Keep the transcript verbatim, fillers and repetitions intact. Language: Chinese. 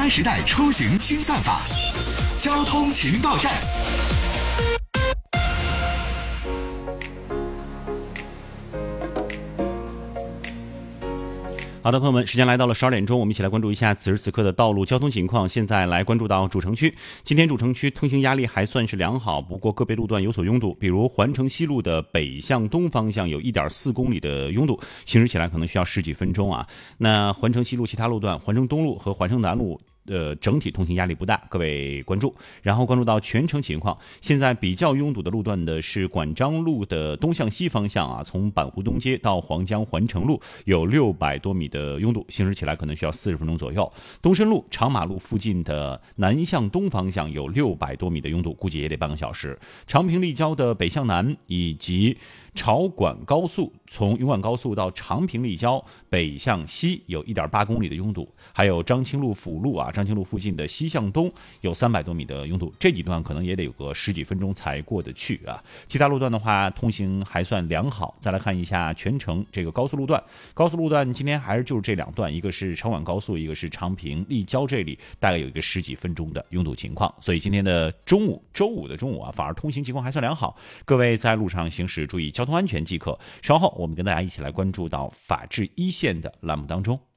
来时代出行新算法，交通情报站。 好的，朋友们，时间来到了十二点钟，我们一起来关注一下此时此刻的道路交通情况。现在来关注到主城区，今天主城区通行压力还算是良好，不过个别路段有所拥堵，比如环城西路的北向东方向有 一点四公里的拥堵，行驶起来可能需要十几分钟啊。那环城西路其他路段，环城东路和环城南路呃，整体通行压力不大，各位关注。然后关注到全程情况，现在比较拥堵的路段的是管章路的东向西方向啊，从板湖东街到黄江环城路有六百多米的拥堵，行驶起来可能需要四十分钟左右。东深路长马路附近的南向东方向有六百多米的拥堵，估计也得半个小时。长平立交的北向南以及朝管高速从云管高速到长平立交北向西有 一点八公里的拥堵，还有张清路辅路啊，张清路附近的西向东有三百多米的拥堵，这几段可能也得有个十几分钟才过得去啊。其他路段的话，通行还算良好。再来看一下全程这个高速路段，高速路段今天还是就是这两段，一个是长管高速，一个是长平立交，这里大概有一个十几分钟的拥堵情况。所以今天的中午，周五的中午啊，反而通行情况还算良好。各位在路上行驶注意交通安全即可。稍后我们跟大家一起来关注到法治一线的栏目当中。